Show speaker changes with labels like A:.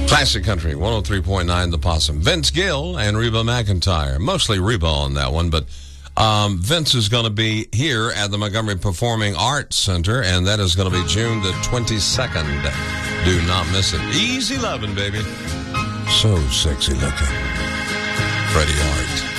A: Classic Country, 103.9 The Possum. Vince Gill and Reba McEntire. Mostly Reba on that one, but Vince is going to be here at the Montgomery Performing Arts Center, and that is going to be June the 22nd. Do not miss it. Easy loving, baby. So sexy looking. Freddie Hart.